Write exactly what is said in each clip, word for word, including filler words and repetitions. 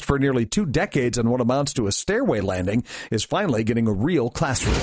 for nearly two decades on what amounts to a stairway landing is finally getting a real classroom.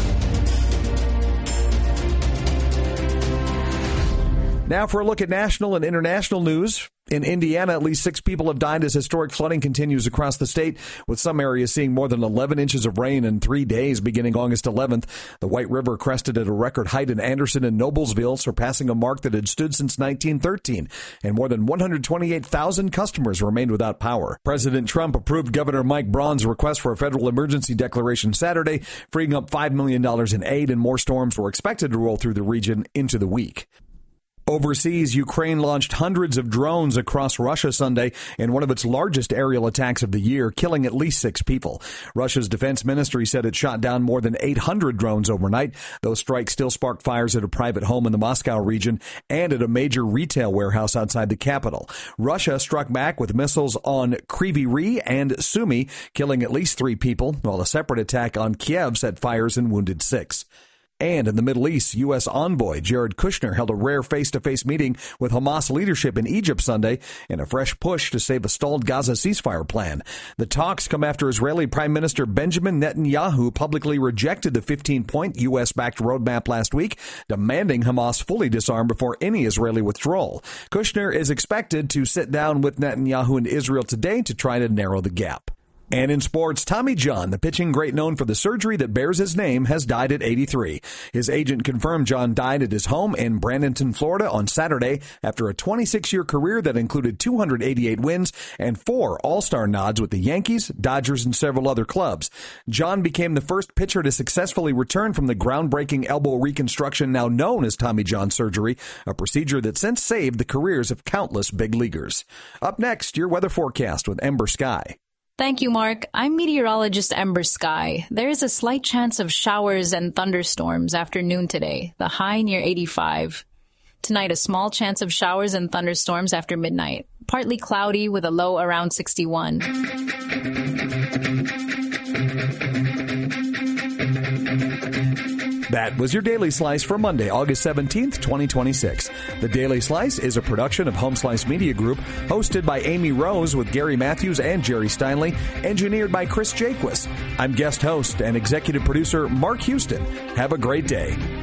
Now for a look at national and international news. In Indiana, at least six people have died as historic flooding continues across the state, with some areas seeing more than eleven inches of rain in three days beginning August eleventh. The White River crested at a record height in Anderson and Noblesville, surpassing a mark that had stood since nineteen thirteen, and more than one hundred twenty-eight thousand customers remained without power. President Trump approved Governor Mike Braun's request for a federal emergency declaration Saturday, freeing up five million dollars in aid, and more storms were expected to roll through the region into the week. Overseas, Ukraine launched hundreds of drones across Russia Sunday in one of its largest aerial attacks of the year, killing at least six people. Russia's defense ministry said it shot down more than eight hundred drones overnight. Those strikes still sparked fires at a private home in the Moscow region and at a major retail warehouse outside the capital. Russia struck back with missiles on Kryvyi Rih and Sumy, killing at least three people, while a separate attack on Kiev set fires and wounded six. And in the Middle East, U S envoy Jared Kushner held a rare face-to-face meeting with Hamas leadership in Egypt Sunday in a fresh push to save a stalled Gaza ceasefire plan. The talks come after Israeli Prime Minister Benjamin Netanyahu publicly rejected the fifteen-point U S-backed roadmap last week, demanding Hamas fully disarm before any Israeli withdrawal. Kushner is expected to sit down with Netanyahu and Israel today to try to narrow the gap. And in sports, Tommy John, the pitching great known for the surgery that bears his name, has died at eighty-three. His agent confirmed John died at his home in Bradenton, Florida on Saturday after a twenty-six-year career that included two hundred eighty-eight wins and four All-Star nods with the Yankees, Dodgers, and several other clubs. John became the first pitcher to successfully return from the groundbreaking elbow reconstruction now known as Tommy John surgery, a procedure that since saved the careers of countless big leaguers. Up next, your weather forecast with Ember Sky. Thank you, Mark. I'm meteorologist Ember Sky. There is a slight chance of showers and thunderstorms after noon today, the high near eighty-five. Tonight, a small chance of showers and thunderstorms after midnight, partly cloudy with a low around sixty-one. That was your Daily Slice for Monday, August seventeenth, twenty twenty-six. The Daily Slice is a production of Home Slice Media Group, hosted by Amy Rose with Gary Matthews and Jerry Steinley, engineered by Chris Jaquist. I'm guest host and executive producer Mark Houston. Have a great day.